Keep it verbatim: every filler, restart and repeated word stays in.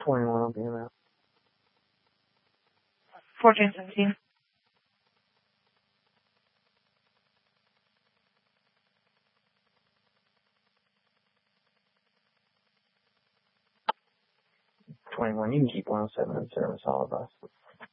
twenty-one will be enough. fourteen seventeen. twenty-one, you can keep one oh seven in service, all of us.